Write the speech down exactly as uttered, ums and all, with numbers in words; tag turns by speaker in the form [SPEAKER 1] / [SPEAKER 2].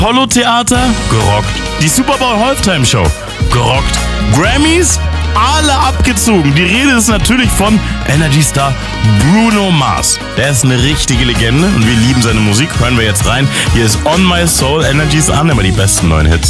[SPEAKER 1] Apollo-Theater? Gerockt. Die Super Bowl Halftime Show? Gerockt. Grammys? Alle abgezogen. Die Rede ist natürlich von Energy Star Bruno Mars. Der ist eine richtige Legende und wir lieben seine Musik. Hören wir jetzt rein. Hier ist On My Soul. Energy ist an, immer die besten neuen Hits.